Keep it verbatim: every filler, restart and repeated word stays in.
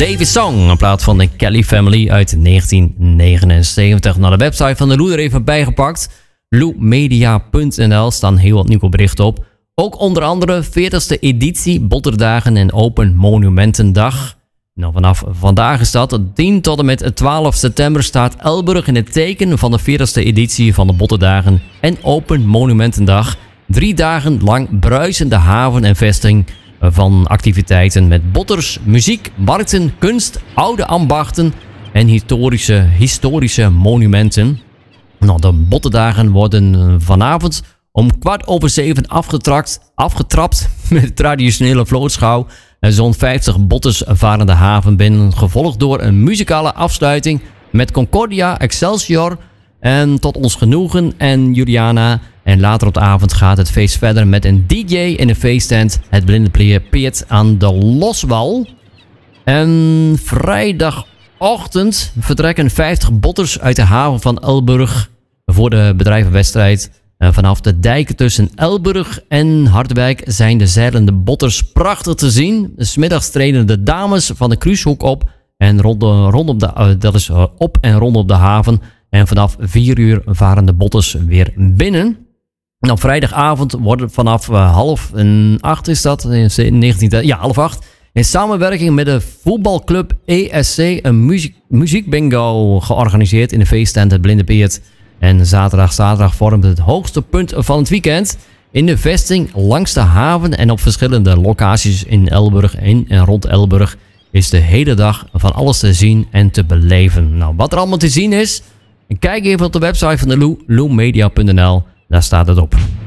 Davis Song, een plaat van de Kelly Family uit negentien negenenzeventig. Naar de website van de Lou er even bijgepakt. lou media punt n l staan heel wat nieuwsberichten op. Ook onder andere veertigste editie Botterdagen en Open Monumentendag. Nou, vanaf vandaag is dat. tien tot en met twaalf september staat Elburg in het teken van de veertigste editie van de Botterdagen en Open Monumentendag. Drie dagen lang bruisende haven en vesting van activiteiten met botters, muziek, markten, kunst, oude ambachten en historische, historische monumenten. Nou, de Botterdagen worden vanavond om kwart over zeven afgetrapt, afgetrapt met traditionele vlootschouw. En zo'n vijftig botters varen de haven binnen, gevolgd door een muzikale afsluiting met Concordia, Excelsior en Tot Ons Genoegen en Juliana. En later op de avond gaat het feest verder met een D J in de feesttent, het Blinde Peert aan de Loswal. En vrijdagochtend vertrekken vijftig botters uit de haven van Elburg voor de bedrijvenwedstrijd. En vanaf de dijken tussen Elburg en Harderwijk zijn de zeilende botters prachtig te zien. 's Middags treden de dames van de cruisehoek op en rond de, rondom de, uh, dat is uh, op en rondom de haven. En vanaf vier uur varen de botters weer binnen. En op vrijdagavond wordt het vanaf uh, half en acht is dat, negentien, ja half acht. In samenwerking met de voetbalclub E S C een muziek, muziekbingo georganiseerd in de feesttent het Blinde Peert. En zaterdag, zaterdag vormt het hoogste punt van het weekend. In de vesting langs de haven en op verschillende locaties in Elburg in en rond Elburg is de hele dag van alles te zien en te beleven. Nou, wat er allemaal te zien is, kijk even op de website van de Lou, lou media punt n l. Daar staat het op.